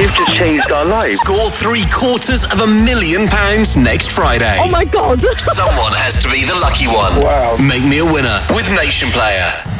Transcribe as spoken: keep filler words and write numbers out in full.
You've just changed our lives. Score three quarters of a million pounds next Friday. Oh my God. Someone has to be the lucky one. Wow. Make me a winner with Nation Player.